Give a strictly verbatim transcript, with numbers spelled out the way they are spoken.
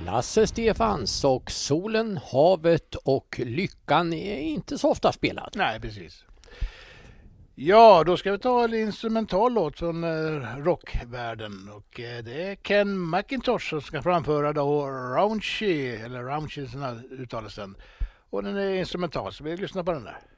Lasse Stefans och Solen, havet och lyckan är inte så ofta spelat. Nej, precis. Ja, då ska vi ta en instrumental låt från eh, rockvärlden. Och eh, det är Ken McIntosh som ska framföra då Raunchy, eller Raunchy som uttalas den. Och den är instrumental, så vi lyssnar på den där.